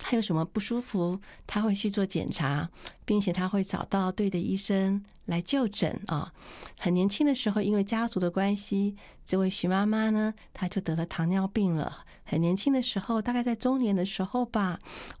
他有什么不舒服，他会去做检查，并且他会找到对的医生来就诊啊。很年轻的时候，因为家族的关系，这位徐妈妈呢，她就得了糖尿病了。很年轻的时候，大概在中年的时候吧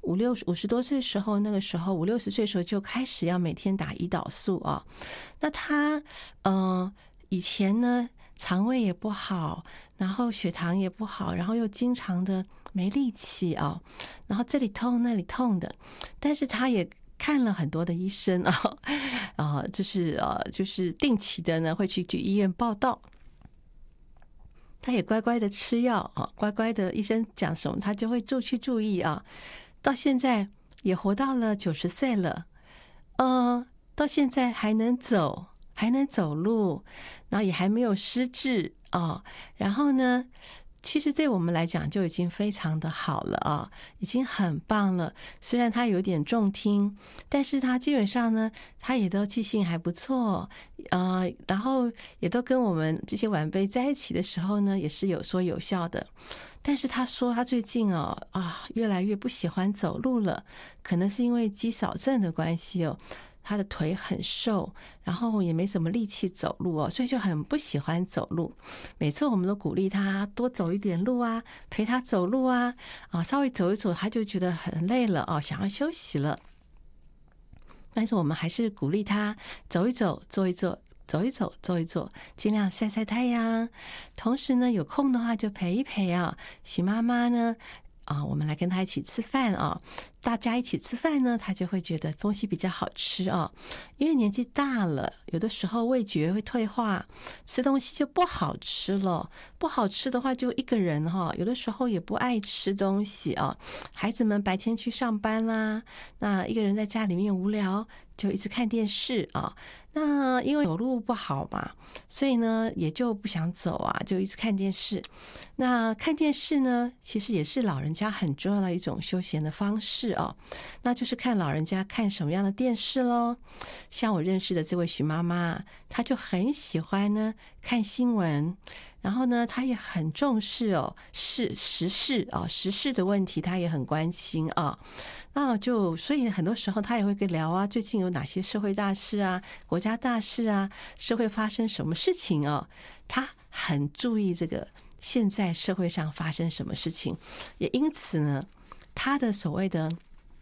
，50多岁的时候，那个时候50-60岁的时候就开始要每天打胰岛素啊。那她以前呢肠胃也不好，然后血糖也不好，然后又经常的没力气啊，然后这里痛那里痛的，但是她也看了很多的医生啊，就是定期的呢会去医院报到。他也乖乖的吃药啊，乖乖的医生讲什么他就会去注意啊。到现在也活到了90岁了，到现在还能走，还能走路，然后也还没有失智啊。然后呢，其实对我们来讲就已经非常的好了啊，已经很棒了。虽然他有点重听，但是他基本上呢，他也都记性还不错，然后也都跟我们这些晚辈在一起的时候呢，也是有说有笑的。但是他说他最近越来越不喜欢走路了，可能是因为肌少症的关系他的腿很瘦，然后也没什么力气走路所以就很不喜欢走路。每次我们都鼓励他多走一点路啊，陪他走路啊，稍微走一走他就觉得很累了想要休息了。但是我们还是鼓励他走一走，坐一坐，走一走，坐一坐，尽量晒晒太阳。同时呢，有空的话就陪一陪许妈妈呢我们来跟他一起吃饭大家一起吃饭呢，他就会觉得东西比较好吃因为年纪大了，有的时候味觉会退化，吃东西就不好吃了。不好吃的话，就一个人有的时候也不爱吃东西孩子们白天去上班啦，那一个人在家里面无聊，就一直看电视那因为走路不好嘛，所以呢也就不想走就一直看电视。那看电视呢，其实也是老人家很重要的一种休闲的方式那就是看老人家看什么样的电视咯。像我认识的这位许妈妈，她就很喜欢呢看新闻，然后呢她也很重视时事的问题她也很关心那就所以很多时候她也会跟聊最近有哪些社会大事国家大事社会发生什么事情她很注意这个现在社会上发生什么事情，也因此呢她的所谓的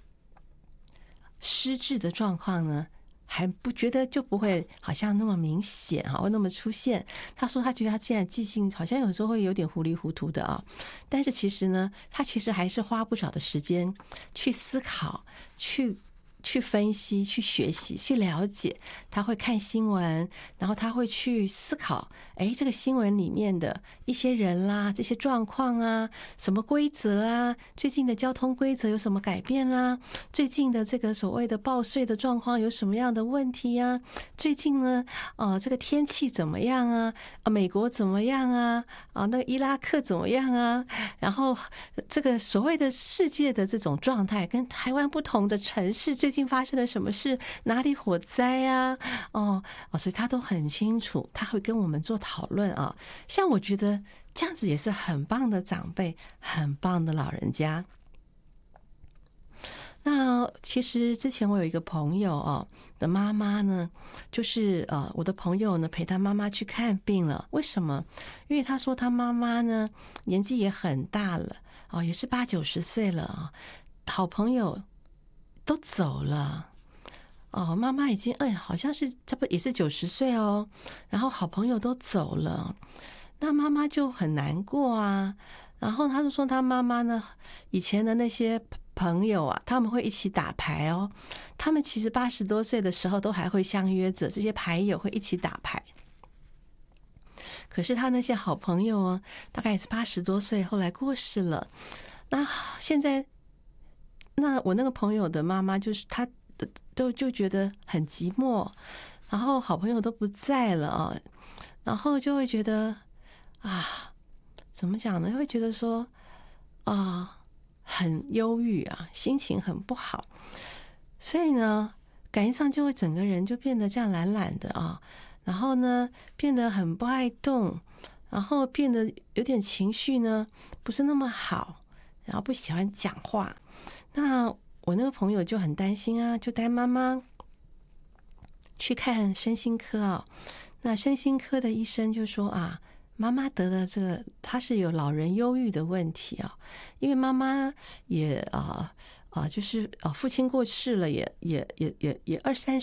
失智的状况呢还不觉得就不会好像那么明显会那么出现。他说他觉得他现在记性好像有时候会有点糊里糊涂的但是其实呢他其实还是花不少的时间去思考，去分析，去学习，去了解。他会看新闻，然后他会去思考这个新闻里面的一些人啦，这些状况什么规则最近的交通规则有什么改变啦，最近的这个所谓的报税的状况有什么样的问题最近呢这个天气怎么样美国怎么样那个伊拉克怎么样然后这个所谓的世界的这种状态跟台湾不同的城市最近发生了什么事，哪里火灾所以他都很清楚，他会跟我们做讨论像我觉得这样子也是很棒的长辈，很棒的老人家。那其实之前我有一个朋友的妈妈呢，就是我的朋友呢陪他妈妈去看病了。为什么？因为他说他妈妈呢年纪也很大了也是80-90岁了好朋友都走了妈妈已经好像是差不多也是90岁然后好朋友都走了，那妈妈就很难过然后他就说他妈妈呢以前的那些朋友他们会一起打牌他们其实80多岁的时候都还会相约着，这些牌友会一起打牌。可是他那些好朋友大概也是80多岁，后来过世了。那现在那我那个朋友的妈妈就是她就觉得很寂寞，然后好朋友都不在了然后就会觉得怎么讲呢，会觉得说很忧郁心情很不好，所以呢感觉上就会整个人就变得这样懒懒的然后呢变得很不爱动，然后变得有点情绪呢不是那么好，然后不喜欢讲话。 那我那个朋友就很担心啊，就带妈妈去看身心科啊。那身心科的医生就说啊，妈妈得了这个，她是有老人忧郁的问题啊，因为妈妈也就是父亲过世了，也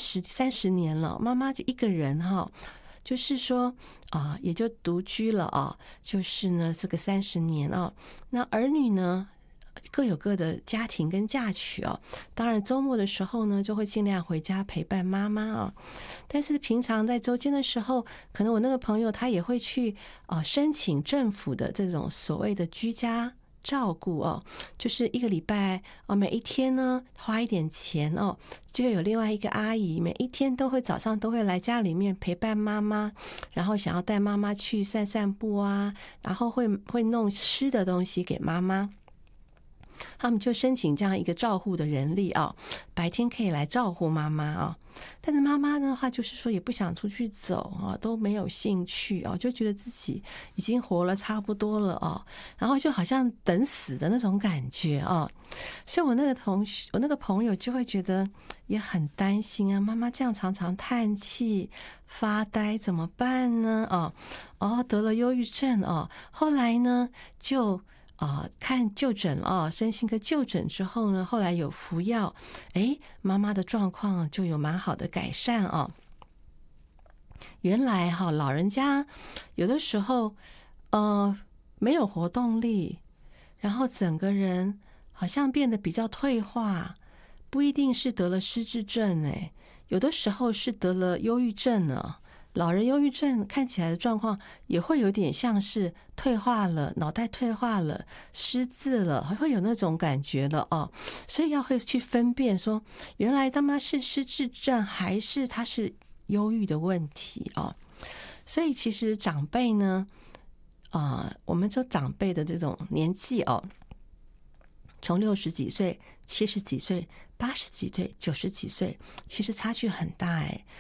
30年了，妈妈就一个人哈，就是说也就独居了啊，就是呢这个30年啊，那儿女呢各有各的家庭跟嫁娶哦，当然周末的时候呢，就会尽量回家陪伴妈妈啊。但是平常在周间的时候，可能我那个朋友他也会去申请政府的这种所谓的居家照顾哦，就是1个礼拜每一天呢花一点钱哦，就有另外一个阿姨每一天早上都会来家里面陪伴妈妈，然后想要带妈妈去散散步啊，然后会弄吃的东西给妈妈。他们就申请这样一个照护的人力啊，白天可以来照顾妈妈啊。但是妈妈的话就是说也不想出去走啊，都没有兴趣啊，就觉得自己已经活了差不多了啊，然后就好像等死的那种感觉啊。所以我那个朋友就会觉得也很担心啊，妈妈这样常常叹气发呆怎么办呢？得了忧郁症啊，后来呢就看就诊身心科就诊之后呢，后来有服药，妈妈的状况就有蛮好的改善啊。原来老人家有的时候没有活动力，然后整个人好像变得比较退化，不一定是得了失智症有的时候是得了忧郁症呢。老人忧郁症看起来的状况也会有点像是退化了，脑袋退化了，失智了，还会有那种感觉了所以会去分辨说，原来他妈是失智症还是他是忧郁的问题所以其实长辈呢我们说长辈的这种年纪从60几岁、70几岁、80几岁、90几岁，其实差距很大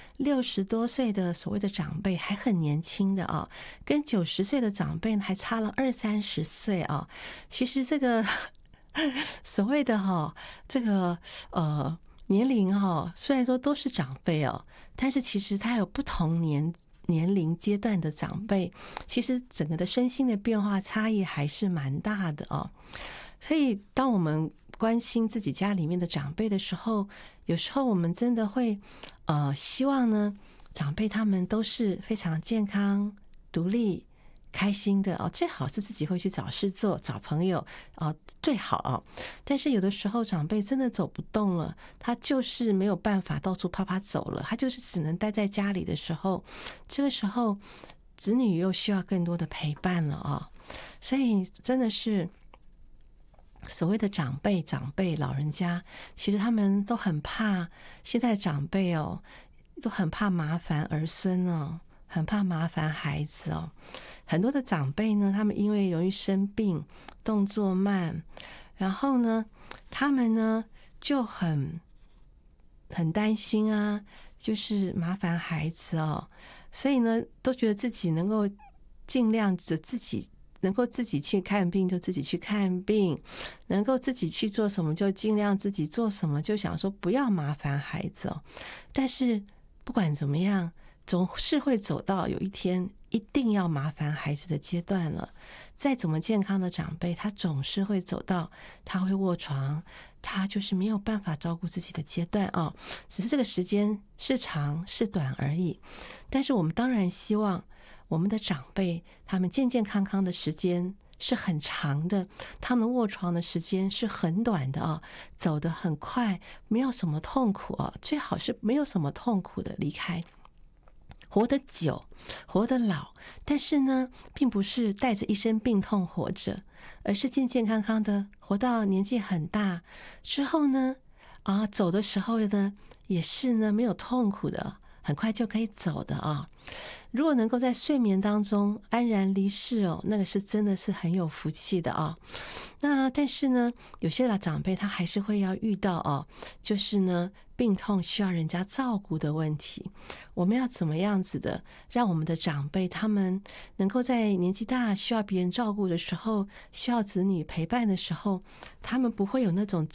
60多岁的所谓的长辈还很年轻的跟90岁的长辈还差了20-30岁其实这个所谓的这个年龄虽然说都是长辈但是其实他有不同年龄阶段的长辈，其实整个的身心的变化差异还是蛮大的所以当我们关心自己家里面的长辈的时候，有时候我们真的会希望呢长辈他们都是非常健康独立开心的最好是自己会去找事做找朋友最好但是有的时候长辈真的走不动了，他就是没有办法到处啪走了，他就是只能待在家里的时候，这个时候子女又需要更多的陪伴了所以真的是所谓的长辈老人家，其实他们都很怕，现在的长辈都很怕麻烦儿孙很怕麻烦孩子很多的长辈呢，他们因为容易生病，动作慢，然后呢他们呢就很担心就是麻烦孩子所以呢都觉得自己能够尽量的能够自己去看病就自己去看病，能够自己去做什么就尽量自己做什么，就想说不要麻烦孩子但是不管怎么样，总是会走到有一天一定要麻烦孩子的阶段了。再怎么健康的长辈，他总是会走到他会卧床，他就是没有办法照顾自己的阶段只是这个时间是长是短而已。但是我们当然希望我们的长辈他们健健康康的时间是很长的，他们卧床的时间是很短的走得很快，没有什么痛苦最好是没有什么痛苦的离开，活得久活得老，但是呢并不是带着一身病痛活着，而是健健康康的活到年纪很大之后呢走的时候呢也是呢没有痛苦的，很快就可以走的如果能够在睡眠当中安然离世那个是真的是很有福气的那但是呢有些老长辈他还是会要遇到就是呢病痛需要人家照顾的问题。我们要怎么样子的让我们的长辈他们能够在年纪大需要别人照顾的时候，需要子女陪伴的时候，他们不会有那种